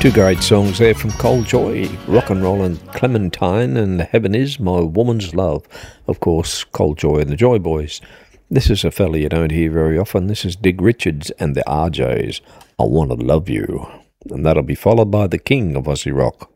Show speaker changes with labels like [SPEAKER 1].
[SPEAKER 1] Two great songs there from Cold Joy, Rock and Roll and Clementine, and Heaven Is My Woman's Love. Of course, Cold Joy and the Joy Boys. This is a fella you don't hear very often. This is Dig Richards and the RJs, I Wanna Love You. And that'll be followed by the king of Aussie rock,